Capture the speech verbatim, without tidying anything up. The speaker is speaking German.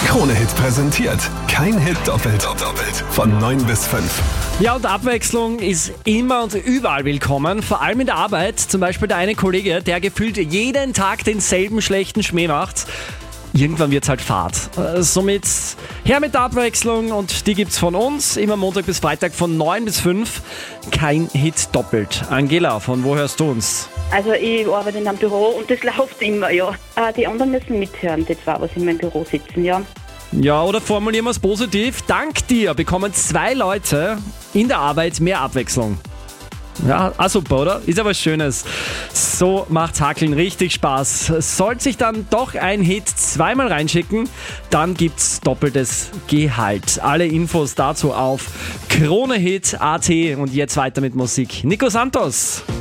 Krone-Hit präsentiert. Kein Hit doppelt. doppelt. Von neun bis fünf. Ja, und Abwechslung ist immer und überall willkommen. Vor allem in der Arbeit. Zum Beispiel der eine Kollege, der gefühlt jeden Tag denselben schlechten Schmäh macht. Irgendwann wird's halt Fahrt. Äh, somit her mit der Abwechslung, und die gibt's von uns immer Montag bis Freitag von neun bis fünf. Kein Hit doppelt. Angela, von wo hörst du uns? Also ich arbeite in einem Büro und das läuft immer, ja. Äh, die anderen müssen mithören, die zwei, was in meinem Büro sitzen, ja. Ja, oder formulieren wir es positiv. Dank dir bekommen zwei Leute in der Arbeit mehr Abwechslung. Ja, ah, super, oder? Ist ja was Schönes. So macht Hackeln richtig Spaß. Sollte sich dann doch ein Hit zweimal reinschicken, dann gibt's doppeltes Gehalt. Alle Infos dazu auf Kronehit punkt at, und jetzt weiter mit Musik. Nico Santos.